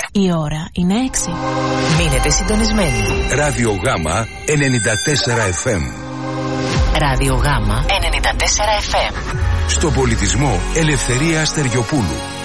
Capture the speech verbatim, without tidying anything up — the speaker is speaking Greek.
Η ώρα είναι έξι. Μείνετε συντονισμένοι. Ράδιο Γάμα ενενήντα τέσσερα εφ εμ. Ράδιο Γάμα ενενήντα τέσσερα εφ εμ. Στο πολιτισμό Ελευθερία Αστεριοπούλου.